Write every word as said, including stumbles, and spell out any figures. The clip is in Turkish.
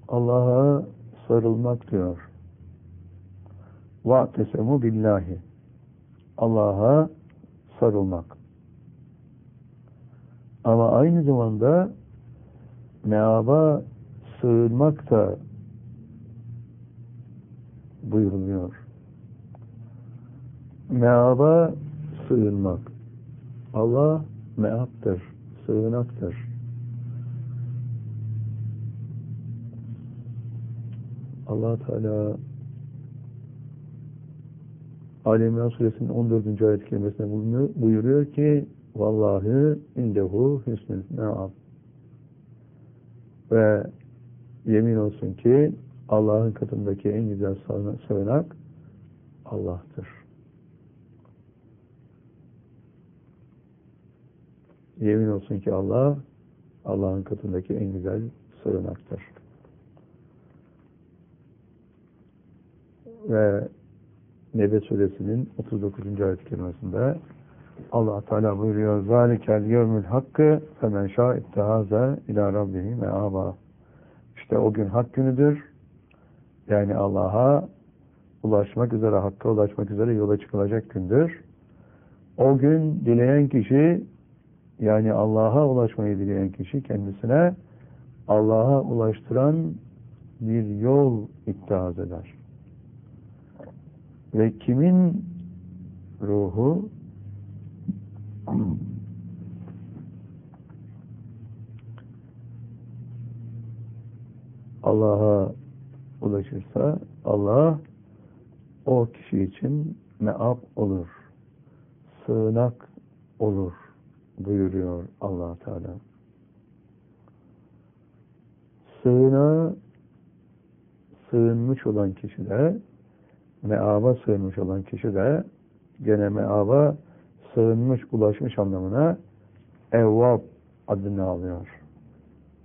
Allah'a sarılmak diyor. وَاَعْتَسَمُوا billahi. Allah'a sarılmak. Ama aynı zamanda meaba sığınmak da buyuruluyor. Meaba sığınmak. Allah meaptır, sığınaktır. Allah Teala Ali İmran Suresinin on dördüncü ayet kelimesine buyuruyor ki vallahi indehu hüsnül meab. Ve yemin olsun ki Allah'ın katındaki en güzel sığınak Allah'tır. Yemin olsun ki Allah Allah'ın katındaki en güzel sığınaktır. Ve Nebe Suresinin otuz dokuzuncu ayet kelimesinde Allah Teala buyuruyor: "Zalikel yevmül hakkı femen şâ ittehaze ilâ rabbihi meâbâ." İşte o gün hak günüdür. Yani Allah'a ulaşmak üzere, hakka ulaşmak üzere yola çıkılacak gündür. O gün dileyen kişi, yani Allah'a ulaşmayı dileyen kişi kendisine Allah'a ulaştıran bir yol ittihaz eder. Ve kimin ruhu Allah'a ulaşırsa Allah o kişi için meab olur, sığınak olur buyuruyor Allah Teala. Sığınağa sığınmış olan kişi de, meaba sığınmış olan kişi de gene meaba sığınmış, ulaşmış anlamına evvab adını alıyor.